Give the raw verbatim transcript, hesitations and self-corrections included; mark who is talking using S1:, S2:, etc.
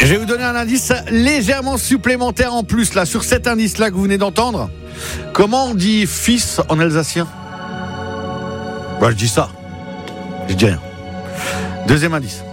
S1: Je vais vous donner un indice légèrement supplémentaire en plus là sur cet indice-là que vous venez d'entendre. Comment on dit fils en alsacien ? Bah je dis ça. Je dis rien. Deuxième indice.